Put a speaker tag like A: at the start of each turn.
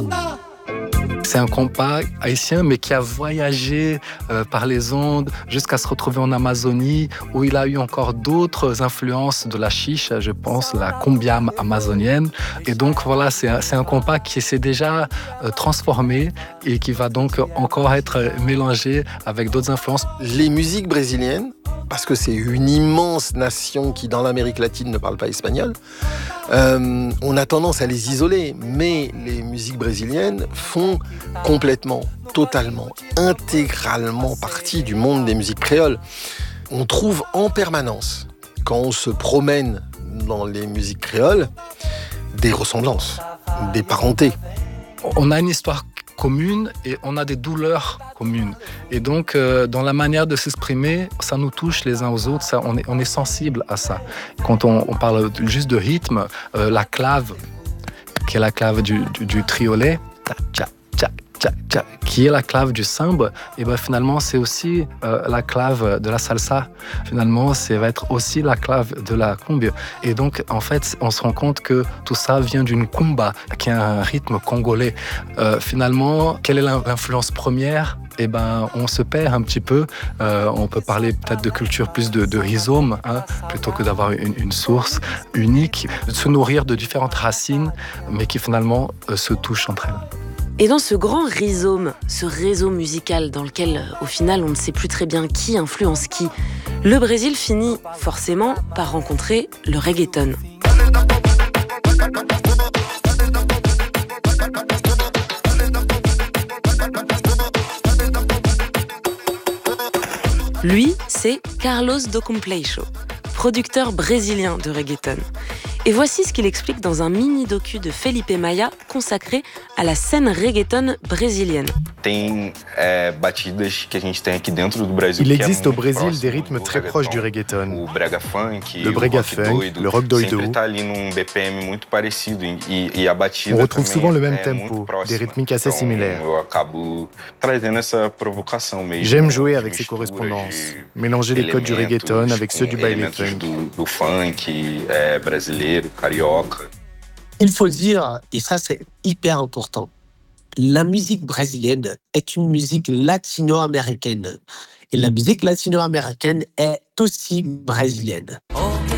A: C'est un compas haïtien, mais qui a voyagé par les ondes jusqu'à se retrouver en Amazonie, où il a eu encore d'autres influences de la chicha, je pense, la cumbia amazonienne. Et donc voilà, c'est un compas qui s'est déjà transformé et qui va donc encore être mélangé avec d'autres influences.
B: Les musiques brésiliennes, parce que c'est une immense nation qui, dans l'Amérique latine, ne parle pas espagnol, on a tendance à les isoler, mais les musiques brésiliennes font complètement, totalement, intégralement partie du monde des musiques créoles. On trouve en permanence, quand on se promène dans les musiques créoles, des ressemblances, des parentés.
A: On a une histoire commune et on a des douleurs communes. Et donc, dans la manière de s'exprimer, ça nous touche les uns aux autres, ça, on est sensible à ça. Quand on parle juste de rythme, la clave, qui est la clave du triolet, qui est la clave du sambre, et ben finalement c'est aussi la clave de la salsa. Finalement, ça va être aussi la clave de la cumbia. Et donc en fait, on se rend compte que tout ça vient d'une kumba, qui est un rythme congolais. Finalement, quelle est l'influence première? Eh ben, on se perd un petit peu. On peut parler peut-être de culture plus de rhizome, plutôt que d'avoir une source unique, de se nourrir de différentes racines, mais qui finalement se touchent entre elles.
C: Et dans ce grand rhizome, ce réseau musical dans lequel, au final, on ne sait plus très bien qui influence qui, le Brésil finit forcément par rencontrer le reggaeton. Lui, c'est Carlos do Compleixo, producteur brésilien de reggaeton. Et voici ce qu'il explique dans un mini-docu de Felipe Maia consacré à la scène reggaeton brésilienne.
D: Il existe au Brésil des rythmes très proches du reggaeton. Le brega funk, le rock doido. On retrouve souvent le même tempo, des rythmiques assez similaires. J'aime jouer avec ces correspondances, mélanger les codes du reggaeton avec ceux du baile funk.
E: Il faut dire, et ça c'est hyper important, la musique brésilienne est une musique latino-américaine. Et la musique latino-américaine est aussi brésilienne.